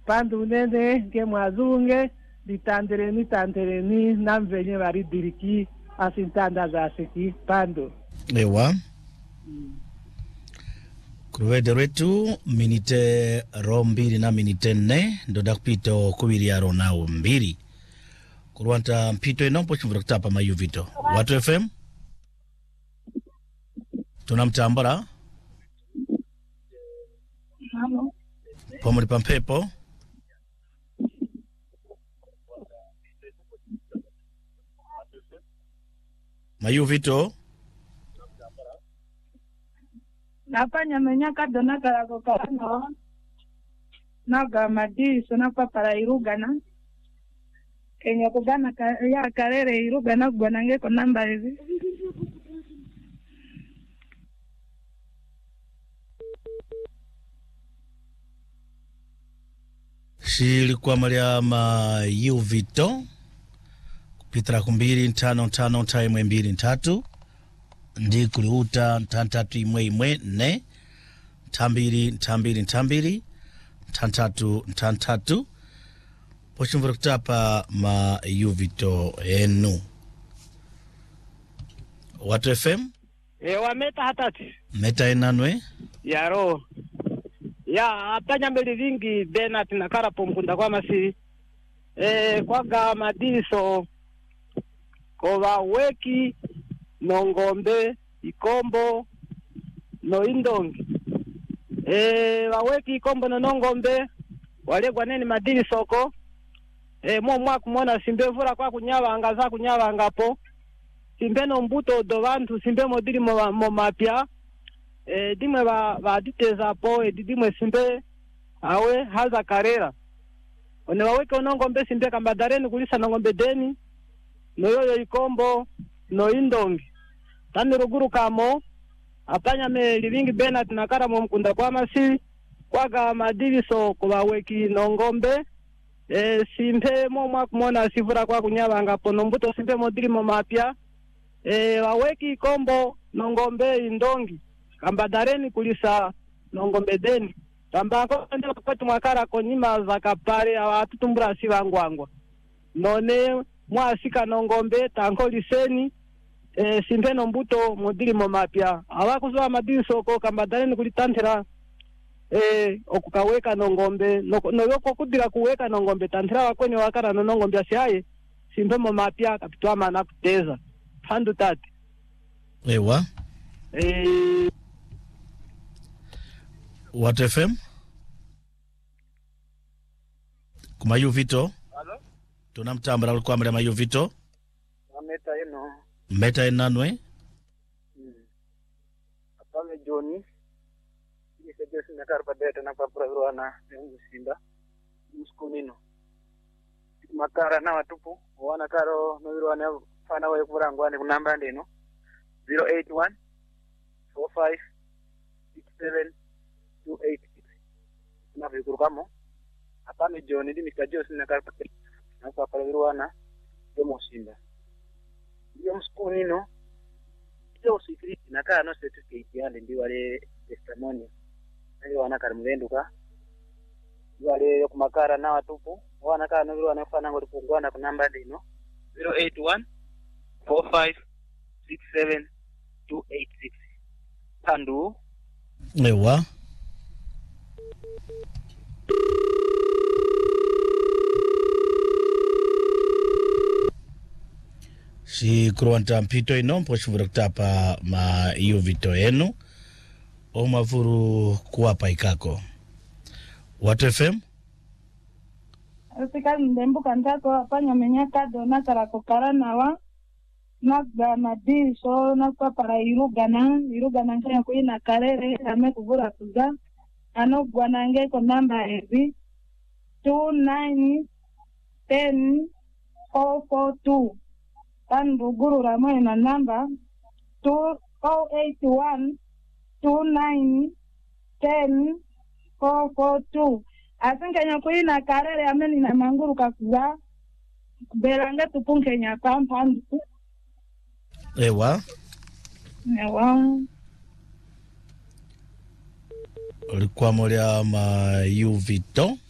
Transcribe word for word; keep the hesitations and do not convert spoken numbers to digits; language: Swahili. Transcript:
pandu nene ke mwazunge ditandereni tandereni namvenye bari diriki asintanda za siki pandu ewa mm. Kuruwede retu minite ro mbili na minite nne ndoda kupito kubiri ya ronao mbili kuruwanta mpito inompo chumvura kutapa mayu vito Watu F M tunamtambara pomuli pampepo mayu vito napanya menyaka dona karago karano naga madiso na papara irugana kenya kugana ka, ya karere irugana gwanange ko namba hizi shili kwa Mariama yu vito kupitara kumbiri ntano ntano ntano mbili ntatu ndi kuliuta ntantatu imwe imwe ne tambiri tambiri tambiri ntantatu ntantatu pochumvura kutapa ma yuvito enu Watu F M ewa meta hatati meta enanwe yaro ya apanya mbeli vingi Bernard na Karapo mkunda kwa masi e kwaga madiso kwa weki no ngombe ikombo no indongi e waweki ikombo no ngombe walegwa neni madini soko e mo mwa kumona simbevura kwa kunyawa angaza kunyawa ngapo simbe no mbuto do bantu simbe modiri mo, mo mapya e dimwe ba ba diteza po e dimwe simbe awe haza karera one waweki no ngombe simbe kambadareni kulisa no ngombe deni no yoyo ikombo no indongi tani ruguru kamo apanya me livingi Bernard na Karamo mkunda kwa masi kwaga madiviso kwa weki nongombe e simpe mo mwa kumona sivura kwa kunyaba ngapo nombuto simpe modiri mo mapya e waweki kombo nongombe indongi kambadareni kulisa nongombe deni tambako ndela kwetu mwakara konyima za kapare awatutumbura sivangwangwa none mwasika nongombe tanko liseni e simpeno mbuto modiri mo mapya awakuzoa madiri soko kambadareni kulitantera e okukaweka nongombe no, no yoko kudira kuweka nongombe tantera wakwenye wakara no nongombe asiaye simpemo mapya kapitwa mana kuteza fandu tati ewa e Watu F M kumayu vito halo tunamtambara ulikuwa mle mayu vito meta eno meta enanwe mm. apame Johnny ise besi na karpa deta na papura ruana ngu simba muskunino makara na watupu wana karo no ruana fana wa kurangwa ni kunamba ndeno zero eight one four five six seven two eight six na vikurukamo apame Johnny di Mister Jose na karpa na papura ruana demo simba yo mskunino yo secret na kana no certificate yale ndi wale testimony ali wana karimwenduka wale kumakara na watupu wana kana no wanafana ngo kupungwana kwa namba ndino zero eight one four five six seven two eight six pandu ewa si kuruwanta mpito inompo chumvura kutapa ma iyo vito enu o mavuru kuwapa ikako Watu F M Asika ndembuka ndako apanya menyaka dona karako karanawa naga madiso na papara irugana irugana nkaya kuina karere ame kuvura kuza ano gwanange ko namba hivi two nine ten four four two Tandu guru ramoe na namba two oh eight one two nine ten four four two asinga nyakuina karere ameni na manguru kakuza beranga tupunke nyapampa ewa ewa ulikuwa molia ma yu vito